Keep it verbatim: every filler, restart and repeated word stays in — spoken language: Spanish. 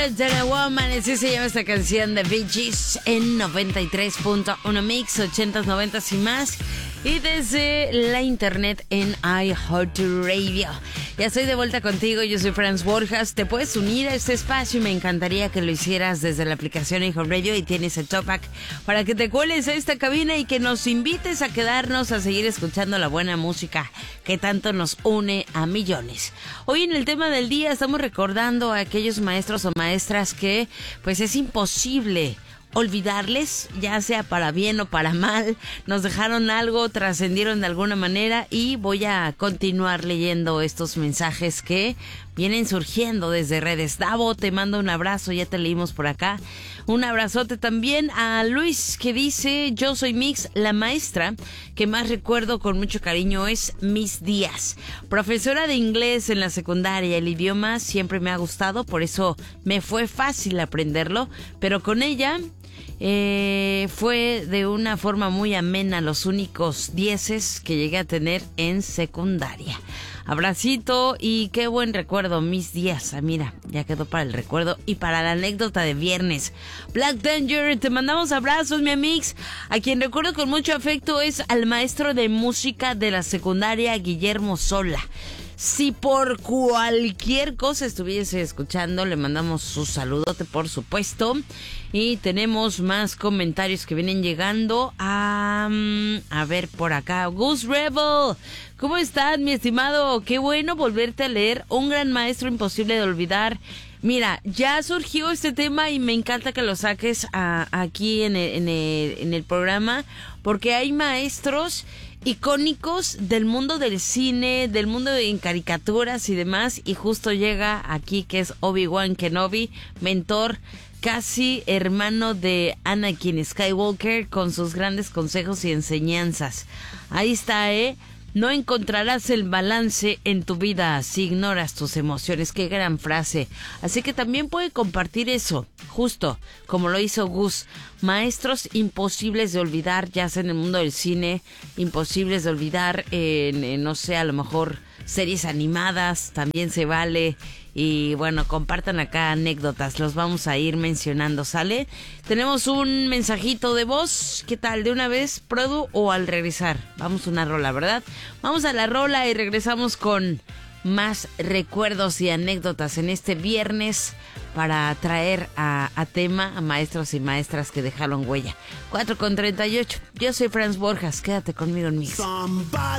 The Woman, así se llama esta canción de Bee Gees en noventa y tres punto uno Mix, ochentas, noventas y más. Y desde la internet en iHeartRadio. Ya estoy de vuelta contigo, yo soy Franz Borjas. Te puedes unir a este espacio y me encantaría que lo hicieras desde la aplicación iHeartRadio y tienes el Topac para que te cueles a esta cabina y que nos invites a quedarnos a seguir escuchando la buena música que tanto nos une a millones. Hoy en el tema del día estamos recordando a aquellos maestros o maestras que pues es imposible olvidarles, ya sea para bien o para mal, nos dejaron algo, trascendieron de alguna manera y voy a continuar leyendo estos mensajes que vienen surgiendo desde redes. Davo, te mando un abrazo, ya te leímos por acá. Un abrazote también a Luis que dice, yo soy Mix, la maestra que más recuerdo con mucho cariño es Miss Díaz, profesora de inglés en la secundaria. El idioma siempre me ha gustado, por eso me fue fácil aprenderlo, pero con ella Eh, fue de una forma muy amena los únicos dieces que llegué a tener en secundaria. Abracito y qué buen recuerdo, Miss Díaz. Ah, mira, ya quedó para el recuerdo y para la anécdota de viernes. Black Danger, te mandamos abrazos, mi amix. A quien recuerdo con mucho afecto es al maestro de música de la secundaria, Guillermo Sola. Si por cualquier cosa estuviese escuchando, le mandamos su saludote, por supuesto. Y tenemos más comentarios que vienen llegando. A, a ver, por acá. Gus Rebel, ¿cómo estás, mi estimado? Qué bueno volverte a leer. Un gran maestro imposible de olvidar. Mira, ya surgió este tema y me encanta que lo saques a, aquí en el, en, el, en el programa, porque hay maestros icónicos del mundo del cine, del mundo en caricaturas y demás, y justo llega aquí que es Obi-Wan Kenobi, mentor, casi hermano de Anakin Skywalker, con sus grandes consejos y enseñanzas. Ahí está, ¿eh? No encontrarás el balance en tu vida si ignoras tus emociones. Qué gran frase. Así que también puede compartir eso, justo como lo hizo Gus. Maestros imposibles de olvidar, ya sea en el mundo del cine, imposibles de olvidar en, en no sé, a lo mejor series animadas, también se vale. Y bueno, compartan acá anécdotas, los vamos a ir mencionando, ¿sale? Tenemos un mensajito de voz, ¿qué tal? ¿De una vez, Produ, o al regresar? Vamos a una rola, ¿verdad? Vamos a la rola y regresamos con más recuerdos y anécdotas en este viernes para traer a, a tema a maestros y maestras que dejaron huella. cuatro con treinta y ocho, yo soy Franz Borjas, quédate conmigo en Mix. Somebody